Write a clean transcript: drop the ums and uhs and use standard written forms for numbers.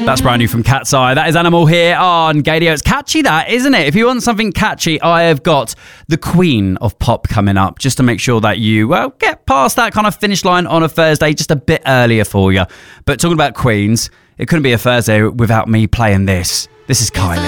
That's brand new from Cat's Eye. That is Animal here on Gadio. It's catchy, that, isn't it? If you want something catchy, I have got the Queen of Pop coming up, just to make sure that you, well, get past that kind of finish line on a Thursday just a bit earlier for you. But talking about Queens, it couldn't be a Thursday without me playing this. This is Kylie.